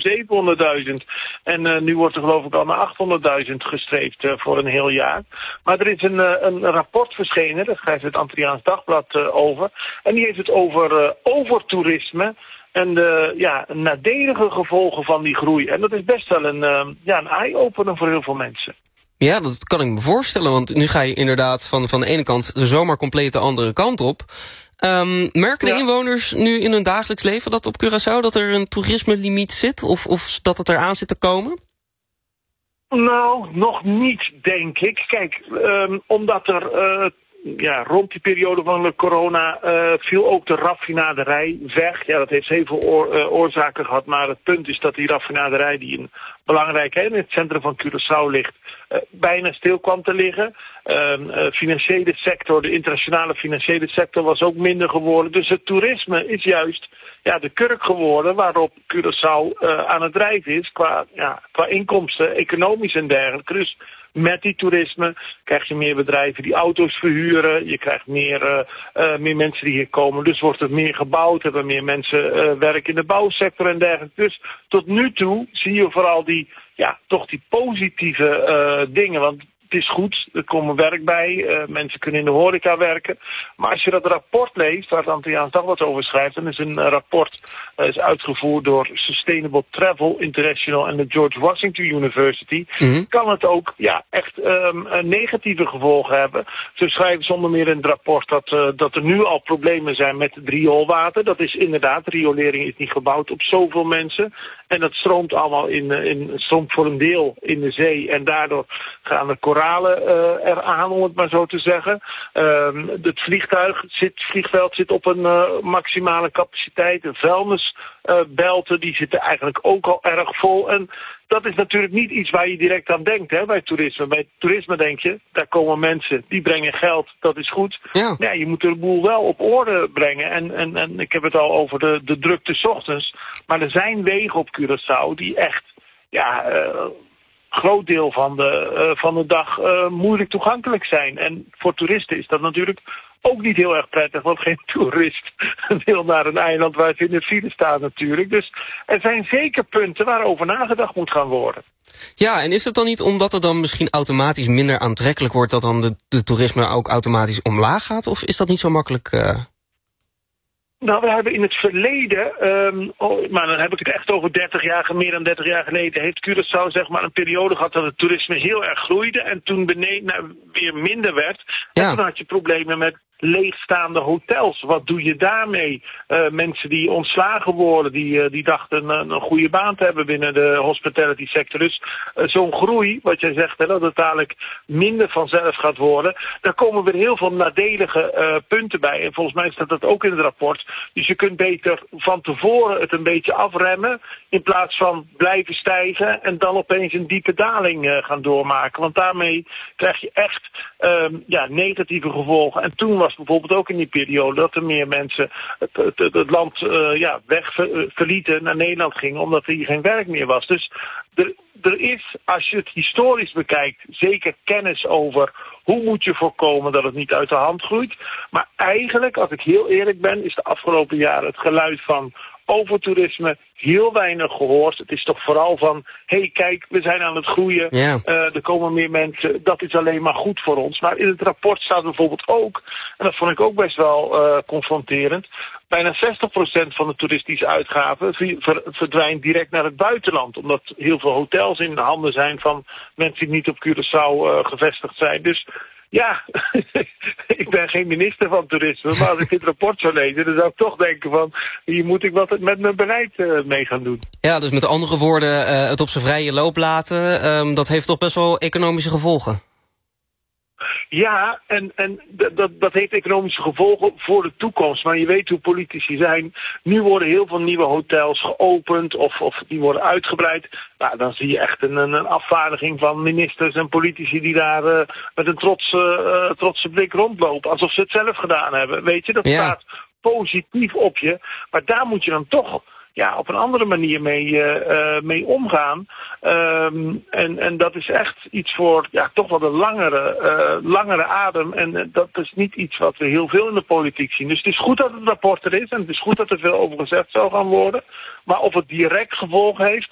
700.000. En nu wordt er geloof ik al naar 800.000 gestreefd voor een heel jaar. Maar er is een rapport verschenen, daar schrijft het Antilliaans Dagblad over. En die heeft het over overtoerisme en de nadelige gevolgen van die groei. En dat is best wel een eye-opener voor heel veel mensen. Ja, dat kan ik me voorstellen, want nu ga je inderdaad van de ene kant zomaar compleet de andere kant op. Merken de inwoners nu in hun dagelijks leven dat op Curaçao dat er een toerisme-limiet zit? Of dat het eraan zit te komen? Nou, nog niet, denk ik. Kijk, omdat er rond die periode van de corona viel ook de raffinaderij weg. Ja, dat heeft heel veel oorzaken gehad, maar het punt is dat die raffinaderij die in het centrum van Curaçao ligt, bijna stil kwam te liggen. Financiële sector, de internationale financiële sector was ook minder geworden. Dus het toerisme is juist de kurk geworden waarop Curaçao aan het drijven is qua inkomsten, economisch en dergelijke. Dus met die toerisme krijg je meer bedrijven die auto's verhuren. Je krijgt meer mensen die hier komen. Dus wordt er meer gebouwd. Hebben meer mensen werk in de bouwsector en dergelijke. Dus tot nu toe zie je vooral die positieve dingen. Want het is goed, er komt werk bij, mensen kunnen in de horeca werken. Maar als je dat rapport leest, waar het Antilliaans Dagblad over schrijft, dan is een rapport is uitgevoerd door Sustainable Travel International en de George Washington University. Kan het ook echt negatieve gevolgen hebben. Ze schrijven zonder meer in het rapport dat er nu al problemen zijn met het rioolwater. Dat is inderdaad, de riolering is niet gebouwd op zoveel mensen. En dat stroomt allemaal stroomt voor een deel in de zee. En daardoor gaan de koralen eraan, om het maar zo te zeggen. Het vliegveld zit op een maximale capaciteit. De vuilnisbelten die zitten eigenlijk ook al erg vol. En dat is natuurlijk niet iets waar je direct aan denkt, hè, bij toerisme. Bij toerisme denk je, daar komen mensen, die brengen geld, dat is goed. Ja, je moet de boel wel op orde brengen. En ik heb het al over de drukte 's ochtends. Maar er zijn wegen op Curaçao die echt groot deel van de dag moeilijk toegankelijk zijn. En voor toeristen is dat natuurlijk ook niet heel erg prettig, want geen toerist wil naar een eiland waar ze in de file staan natuurlijk. Dus er zijn zeker punten waarover nagedacht moet gaan worden. Ja, en is het dan niet omdat het dan misschien automatisch minder aantrekkelijk wordt dat dan de toerisme ook automatisch omlaag gaat? Of is dat niet zo makkelijk? Nou, we hebben in het verleden, maar dan heb ik het echt over meer dan 30 jaar geleden, heeft Curaçao zeg maar een periode gehad dat het toerisme heel erg groeide en toen weer minder werd. Ja. En toen had je problemen met leegstaande hotels. Wat doe je daarmee? Mensen die ontslagen worden, die dachten een goede baan te hebben binnen de hospitality sector. Dus zo'n groei, wat jij zegt, dat het dadelijk minder vanzelf gaat worden, daar komen weer heel veel nadelige punten bij. En volgens mij staat dat ook in het rapport. Dus je kunt beter van tevoren het een beetje afremmen in plaats van blijven stijgen en dan opeens een diepe daling gaan doormaken. Want daarmee krijg je echt negatieve gevolgen. En toen was bijvoorbeeld ook in die periode dat er meer mensen het land verlieten, naar Nederland gingen, omdat er hier geen werk meer was. Dus er is, als je het historisch bekijkt, zeker kennis over hoe moet je voorkomen dat het niet uit de hand groeit. Maar eigenlijk, als ik heel eerlijk ben, is de afgelopen jaren het geluid van overtoerisme heel weinig gehoord. Het is toch vooral van, kijk, we zijn aan het groeien. Ja. Er komen meer mensen. Dat is alleen maar goed voor ons. Maar in het rapport staat bijvoorbeeld ook, en dat vond ik ook best wel confronterend, bijna 60% van de toeristische uitgaven verdwijnt direct naar het buitenland. Omdat heel veel hotels in de handen zijn van mensen die niet op Curaçao gevestigd zijn. Dus ja, ik ben geen minister van toerisme, maar als ik dit rapport zou lezen, dan zou ik toch denken van, hier moet ik wat met mijn beleid mee gaan doen. Ja, dus met andere woorden, het op zijn vrije loop laten, dat heeft toch best wel economische gevolgen. Ja, en dat heeft economische gevolgen voor de toekomst. Maar je weet hoe politici zijn. Nu worden heel veel nieuwe hotels geopend of die worden uitgebreid. Nou, dan zie je echt een afvaardiging van ministers en politici die daar met een trotse blik rondlopen. Alsof ze het zelf gedaan hebben. Weet je, dat staat positief op je. Maar daar moet je dan toch op een andere manier mee omgaan. En dat is echt iets voor toch wel een langere adem. En dat is niet iets wat we heel veel in de politiek zien. Dus het is goed dat het rapport er is en het is goed dat er veel over gezegd zal gaan worden. Maar of het direct gevolg heeft,